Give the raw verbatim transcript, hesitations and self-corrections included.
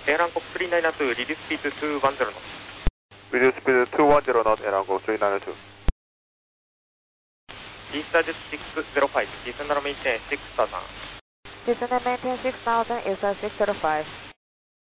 Airline three nine two, reduce speed to two one zero knots. Reduce speed to two one zero knots, Airline three nine two. Discharge six zero five, descend and maintain six thousand. Descend and maintain six thousand, is six zero five.